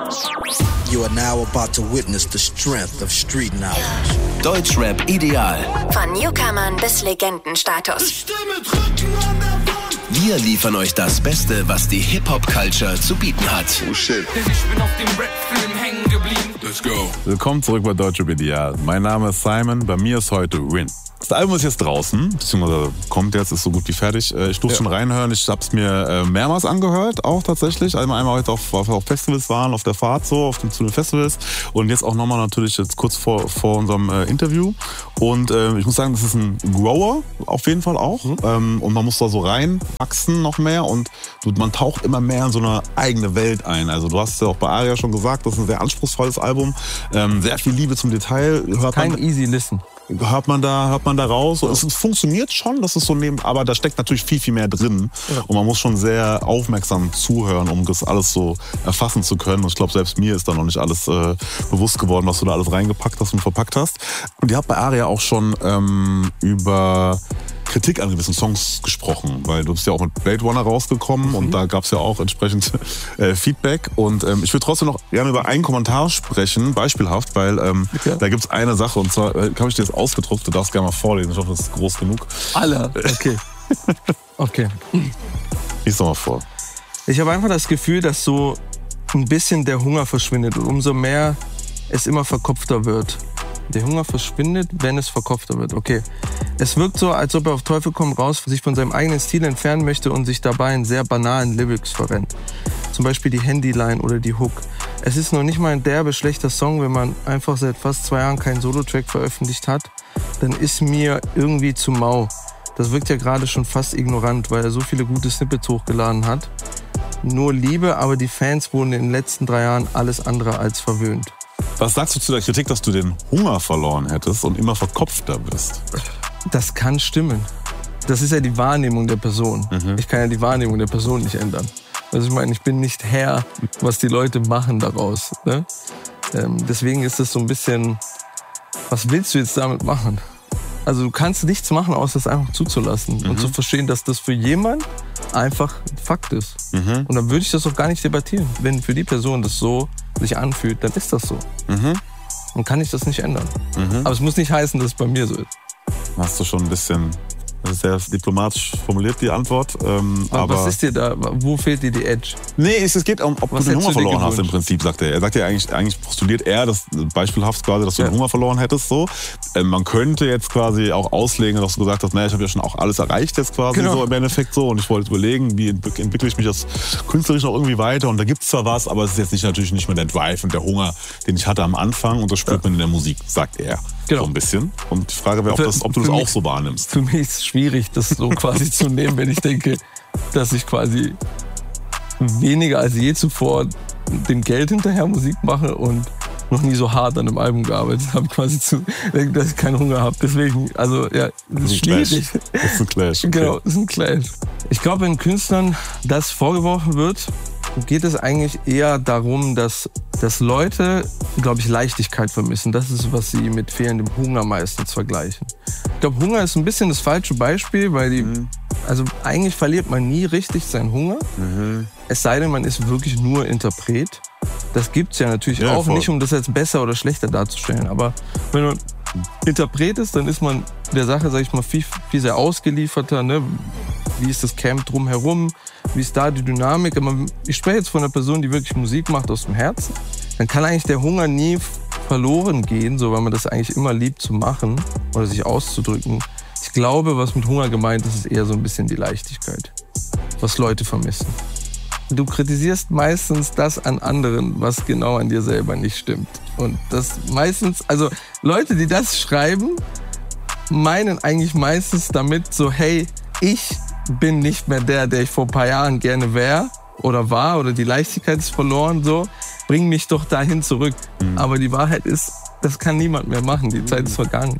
You are now about to witness the strength of street knowledge. Deutschrap ideal. Von Newcomern bis Legendenstatus. Wir liefern euch das Beste, was die Hip-Hop-Culture zu bieten hat. Oh shit. Denn ich bin auf dem Rap-Film hängen geblieben. Let's go. Willkommen zurück bei Deutschrap Ideal. Mein Name ist Simon, bei mir ist heute Rin. Das Album ist jetzt draußen, beziehungsweise kommt jetzt, ist so gut wie fertig. Ich durfte schon reinhören, ich habe es mir mehrmals angehört, auch tatsächlich. Einmal heute auf Festivals waren, auf der Fahrt zu den Festivals und jetzt auch nochmal natürlich jetzt kurz vor unserem Interview. Und ich muss sagen, das ist ein Grower, auf jeden Fall auch. Und man muss da so reinwachsen noch mehr und man taucht immer mehr in so eine eigene Welt ein. Also du hast es ja auch bei Aria schon gesagt, das ist ein sehr anspruchsvolles Album. Sehr viel Liebe zum Detail. Kein easy listen. Hört man da raus. Ja. Es funktioniert schon, das ist so aber da steckt natürlich viel, viel mehr drin. Ja. Und man muss schon sehr aufmerksam zuhören, um das alles so erfassen zu können. Und ich glaube, selbst mir ist da noch nicht alles bewusst geworden, was du da alles reingepackt hast und verpackt hast. Und ihr habt bei Aria auch schon über Kritik an gewissen Songs gesprochen, weil du bist ja auch mit Blade Runner rausgekommen und da gab es ja auch entsprechend Feedback. Und ich würde trotzdem noch gerne über einen Kommentar sprechen, beispielhaft, weil da gibt es eine Sache und zwar habe ich dir das ausgedruckt, du darfst gerne mal vorlesen, ich hoffe, das ist groß genug. Alle, okay. Okay. Lies doch mal vor. Ich habe einfach das Gefühl, dass so ein bisschen der Hunger verschwindet und umso mehr es immer verkopfter wird. Der Hunger verschwindet, wenn es verkopfter wird. Okay. Es wirkt so, als ob er auf Teufel komm raus sich von seinem eigenen Stil entfernen möchte und sich dabei in sehr banalen Lyrics verrennt. Zum Beispiel die Handyline oder die Hook. Es ist noch nicht mal ein derbe schlechter Song, wenn man einfach seit fast 2 Jahren keinen Solo-Track veröffentlicht hat. Dann ist mir irgendwie zu mau. Das wirkt ja gerade schon fast ignorant, weil er so viele gute Snippets hochgeladen hat. Nur Liebe, aber die Fans wurden in den letzten 3 Jahren alles andere als verwöhnt. Was sagst du zu der Kritik, dass du den Hunger verloren hättest und immer verkopfter bist? Das kann stimmen. Das ist ja die Wahrnehmung der Person. Ich kann ja die Wahrnehmung der Person nicht ändern. Also ich meine, ich bin nicht Herr, was die Leute machen daraus. Ne? Deswegen ist das so ein bisschen, was willst du jetzt damit machen? Also du kannst nichts machen, außer das einfach zuzulassen und zu verstehen, dass das für jemanden einfach Fakt ist. Und dann würde ich das auch gar nicht debattieren. Wenn für die Person das so sich anfühlt, dann ist das so. Dann kann ich das nicht ändern. Aber es muss nicht heißen, dass es bei mir so ist. Hast du schon ein bisschen, das ist sehr diplomatisch formuliert, die Antwort. Aber was ist dir da, wo fehlt dir die Edge? Nee, es geht um, ob Was du den hättest Hunger du dir verloren hast im gewünscht? Prinzip, sagt er. Er sagt ja eigentlich postuliert er, das beispielhaft quasi, dass du den Hunger verloren hättest. So. Man könnte jetzt quasi auch auslegen, dass du gesagt hast, naja, ich habe ja schon auch alles erreicht jetzt quasi so im Endeffekt so. Und ich wollte überlegen, wie entwickle ich mich das künstlerisch noch irgendwie weiter. Und da gibt es zwar was, aber es ist jetzt natürlich nicht mehr der Drive und der Hunger, den ich hatte am Anfang. Und das spürt man in der Musik, sagt er. Genau. So ein bisschen. Und die Frage wäre, ob du das auch so wahrnimmst. Für mich ist es schwierig, das so quasi zu nehmen, wenn ich denke, dass ich quasi weniger als je zuvor dem Geld hinterher Musik mache und noch nie so hart an einem Album gearbeitet habe, quasi dass ich keinen Hunger habe. Deswegen, also ja, das ist schwierig. Das ist ein Clash. Okay. Genau, das ist ein Clash. Ich glaube, wenn Künstlern das vorgeworfen wird, geht es eigentlich eher darum, dass Leute, glaube ich, Leichtigkeit vermissen. Das ist, was sie mit fehlendem Hunger meistens vergleichen. Ich glaube, Hunger ist ein bisschen das falsche Beispiel, weil also eigentlich verliert man nie richtig seinen Hunger. Es sei denn, man ist wirklich nur Interpret. Das gibt's ja natürlich auch, voll. nicht um das jetzt besser oder schlechter darzustellen. Aber wenn man Interpret ist, dann ist man der Sache, sag ich mal, viel sehr ausgelieferter. Ne? Wie ist das Camp drumherum? Wie ist da die Dynamik? Aber ich spreche jetzt von einer Person, die wirklich Musik macht aus dem Herzen. Dann kann eigentlich der Hunger nie verloren gehen, so, weil man das eigentlich immer liebt zu machen oder sich auszudrücken. Ich glaube, was mit Hunger gemeint ist, ist eher so ein bisschen die Leichtigkeit, was Leute vermissen. Du kritisierst meistens das an anderen, was genau an dir selber nicht stimmt. Und das meistens, also Leute, die das schreiben, meinen eigentlich meistens damit so, hey, ich bin nicht mehr der ich vor ein paar Jahren gerne wäre oder war oder die Leichtigkeit ist verloren, so, bring mich doch dahin zurück. Aber die Wahrheit ist, das kann niemand mehr machen, die Zeit ist vergangen.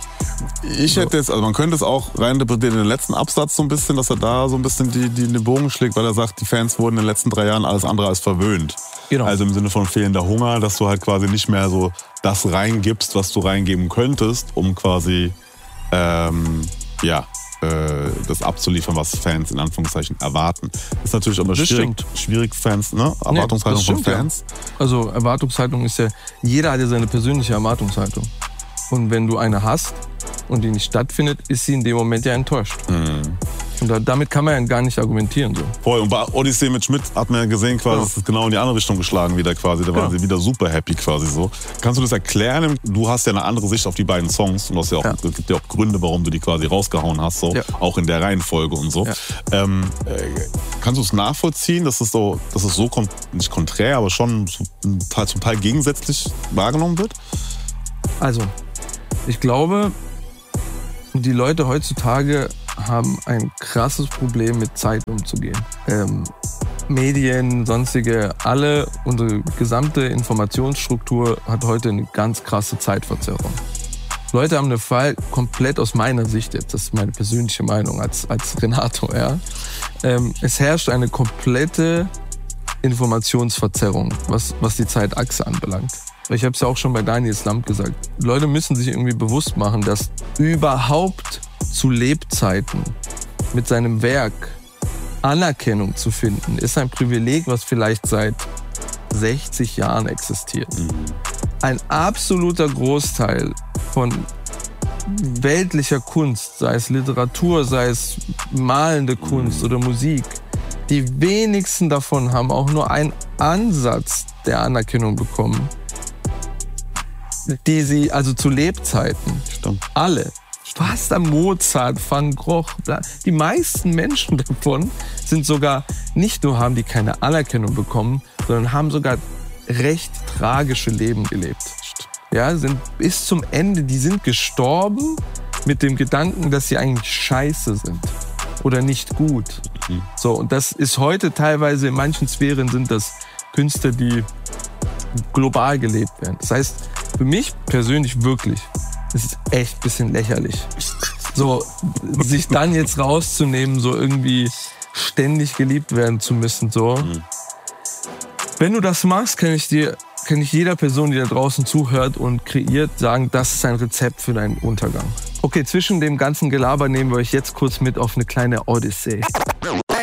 Ich hätte jetzt, also man könnte es auch reininterpretieren in den letzten Absatz so ein bisschen, dass er da so ein bisschen den Bogen schlägt, weil er sagt, die Fans wurden in den letzten 3 Jahren alles andere als verwöhnt. Genau. Also im Sinne von fehlender Hunger, dass du halt quasi nicht mehr so das reingibst, was du reingeben könntest, um quasi, das abzuliefern, was Fans in Anführungszeichen erwarten. Ist natürlich aber schwierig Fans, ne? Erwartungshaltung von Fans. Ja. Also Erwartungshaltung ist ja, jeder hat ja seine persönliche Erwartungshaltung. Und wenn du eine hast und die nicht stattfindet, ist sie in dem Moment ja enttäuscht. Und damit kann man ja gar nicht argumentieren. So. Voll. Und bei Odyssee mit Schmidt hat man ja gesehen, quasi, es ist genau in die andere Richtung geschlagen wieder quasi. Da waren sie wieder super happy quasi so. Kannst du das erklären? Du hast ja eine andere Sicht auf die beiden Songs und es gibt ja auch Gründe, warum du die quasi rausgehauen hast, so. Auch in der Reihenfolge und so. Ja. Kannst du es nachvollziehen, dass es so nicht konträr, aber schon zum Teil gegensätzlich wahrgenommen wird? Also, ich glaube, die Leute heutzutage haben ein krasses Problem mit Zeit umzugehen. Medien, sonstige, unsere gesamte Informationsstruktur hat heute eine ganz krasse Zeitverzerrung. Leute haben eine Fall komplett aus meiner Sicht jetzt, das ist meine persönliche Meinung als Renato, ja. Es herrscht eine komplette Informationsverzerrung, was die Zeitachse anbelangt. Ich habe es ja auch schon bei Daniel Slump gesagt. Leute müssen sich irgendwie bewusst machen, dass überhaupt zu Lebzeiten mit seinem Werk Anerkennung zu finden, ist ein Privileg, was vielleicht seit 60 Jahren existiert. Ein absoluter Großteil von weltlicher Kunst, sei es Literatur, sei es malende Kunst oder Musik, die wenigsten davon haben auch nur einen Ansatz der Anerkennung bekommen, die sie, also zu Lebzeiten, alle. Du hast da Mozart, Van Gogh, die meisten Menschen davon sind sogar, nicht nur haben die keine Anerkennung bekommen, sondern haben sogar recht tragische Leben gelebt. Ja, sind bis zum Ende, die sind gestorben mit dem Gedanken, dass sie eigentlich scheiße sind oder nicht gut. So, und das ist heute teilweise in manchen Sphären sind das Künstler, die global gelebt werden. Das heißt, für mich persönlich wirklich, es ist echt ein bisschen lächerlich. So, sich dann jetzt rauszunehmen, so irgendwie ständig geliebt werden zu müssen, so. Wenn du das machst, kann ich jeder Person, die da draußen zuhört und kreiert, sagen, das ist ein Rezept für deinen Untergang. Okay, zwischen dem ganzen Gelaber nehmen wir euch jetzt kurz mit auf eine kleine Odyssee.